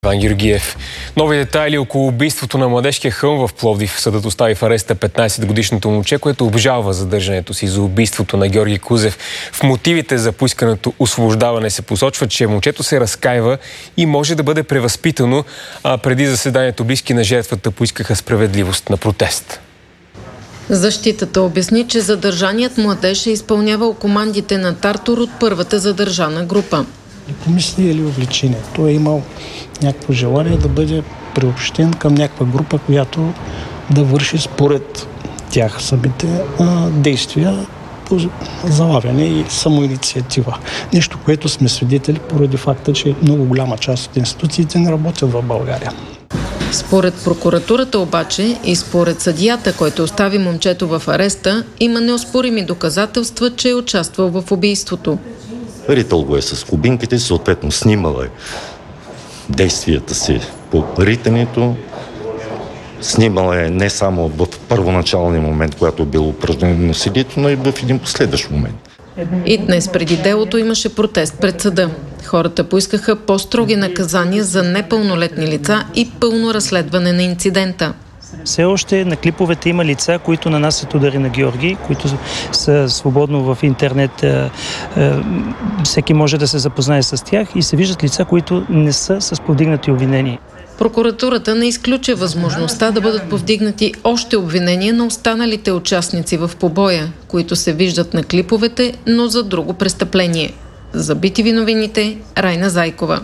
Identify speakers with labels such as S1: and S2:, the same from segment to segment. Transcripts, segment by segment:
S1: Иван Георгиев. Нови детайли около убийството на младежкия хълм в Пловдив. Съдът остави в ареста 15-годишното момче, което обжалва задържането си за убийството на Георги Кузев. В мотивите за поисканото освобождаване се посочва, че момчето се разкаива и може да бъде превъзпитано, а преди заседанието близки на жертвата поискаха справедливост на протест.
S2: Защитата обясни, че задържаният младеж е изпълнявал командите на Тартор от първата задържана група.
S3: Помисли или увлечение. Той е имал някакво желание да бъде приобщен към някаква група, която да върши според тях самите действия по залавяне и самоинициатива. Нещо, което сме свидетели поради факта, че много голяма част от институциите не работят в България.
S2: Според прокуратурата обаче и според съдията, който остави момчето в ареста, има неоспорими доказателства, че е участвал в убийството.
S4: Ритал го е с кубинките, съответно снимала е действията си по ритането. Снимала е не само в първоначалния момент, когато е било упражнено насилието, но и в един последващ момент.
S2: И днес преди делото имаше протест пред съда. Хората поискаха по-строги наказания за непълнолетни лица и пълно разследване на инцидента.
S5: Все още на клиповете има лица, които нанасят удари на Георги, които са свободно в интернет. Всеки може да се запознае с тях и се виждат лица, които не са с повдигнати обвинения.
S2: Прокуратурата не изключа възможността да бъдат повдигнати още обвинения на останалите участници в побоя, които се виждат на клиповете, но за друго престъпление. За BTV новините, Райна Зайкова.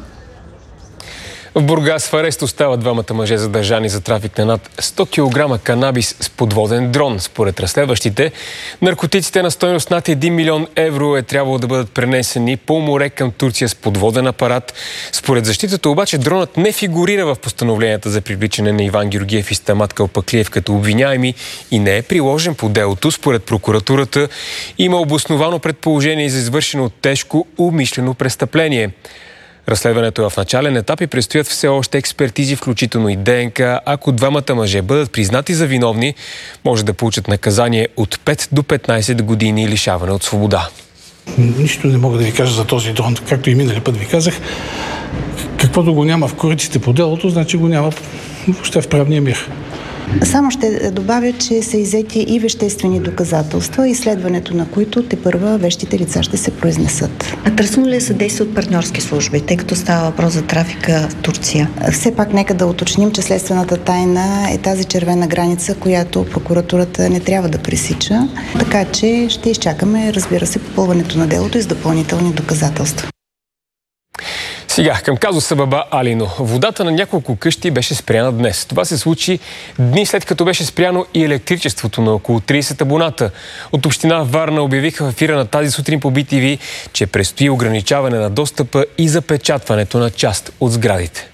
S1: В Бургас в арест остават двамата мъже задържани за трафик на над 100 кг канабис с подводен дрон. Според разследващите, наркотиците на стойност над 1 милион евро е трябвало да бъдат пренесени по море към Турция с подводен апарат. Според защитата обаче дронът не фигурира в постановленията за привличане на Иван Георгиев и Стамат Калпаклиев като обвиняеми и не е приложен по делото. Според прокуратурата има обосновано предположение за извършено тежко умишлено престъпление. Разследването е в начален етап и предстоят все още експертизи, включително и ДНК. Ако двамата мъже бъдат признати за виновни, може да получат наказание от 5 до 15 години лишаване от свобода.
S3: Нищо не мога да ви кажа за този дрон. Както и минали път ви казах, каквото го няма в кориците по делото, значи го няма въобще в правния мир.
S6: Само ще добавя, че са иззети и веществени доказателства, изследването на които тепърва вещите лица ще се произнесат.
S7: А търсено ли е съдействие от партньорски служби, тъй като става въпрос за трафика в Турция?
S6: Все пак нека да уточним, че следствената тайна е тази червена граница, която прокуратурата не трябва да пресича. Така че ще изчакаме, разбира се, попълването на делото и с допълнителни доказателства.
S1: Сега към казуса Баба Алино. Водата на няколко къщи беше спряна днес. Това се случи дни след като беше спряно и електричеството на около 30 абоната. От община Варна обявиха в ефира на тази сутрин по BTV, че предстои ограничаване на достъпа и запечатването на част от сградите.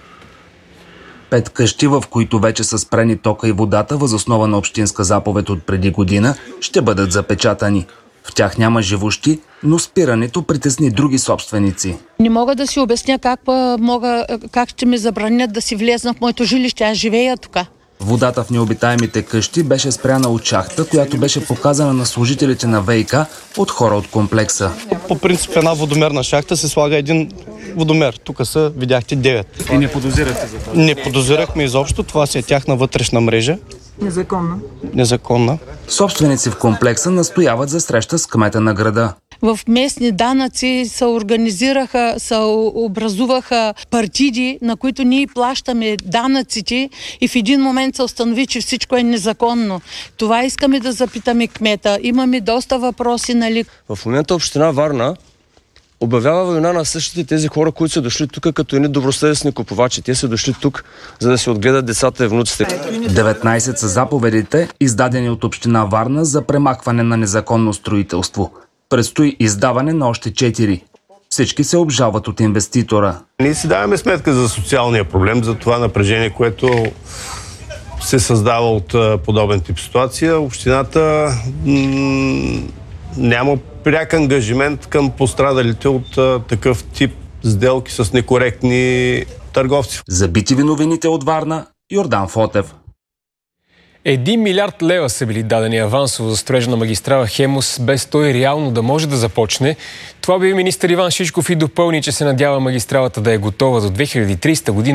S8: 5 къщи, в които вече са спрени тока и водата, въз основа на общинска заповед от преди година, ще бъдат запечатани. В тях няма живущи, но спирането притесни други собственици.
S9: Не мога да си обясня как ще ми забранят да си влезна в моето жилище. Аз живея тук.
S8: Водата в необитаемите къщи беше спряна от шахта, която беше показана на служителите на ВиК от хора от комплекса.
S10: По принцип една водомерна шахта се слага един водомер. Тук са, видяхте, 9.
S8: И не подозирахте за това?
S10: Не подозирахме изобщо. Това си е тяхна вътрешна мрежа. Незаконна.
S8: Собственици в комплекса настояват за среща с кмета на града.
S9: В местни данъци се образуваха партиди, на които ние плащаме данъците и в един момент се установи, че всичко е незаконно. Това искаме да запитаме кмета. Имаме доста въпроси, нали?
S11: В момента община Варна обявява война на същите тези хора, които са дошли тук като едни добросъвестни купувачи. Те са дошли тук, за да си отгледат децата и внуците.
S8: 19 са заповедите, издадени от община Варна за премахване на незаконно строителство. Предстои издаване на още 4. Всички се обжалват от инвеститора.
S12: Ние си даваме сметка за социалния проблем, за това напрежение, което се създава от подобен тип ситуация. Общината няма пряк ангажимент към пострадалите от такъв тип сделки с некоректни търговци.
S8: За BTV новините от Варна, Йордан Фотев.
S1: 1 милиард лева са били дадени авансово за строежа на магистрала Хемус, без той реално да може да започне. Това обяви министър Иван Шишков и допълни, че се надява магистралата да е готова до 2030 година.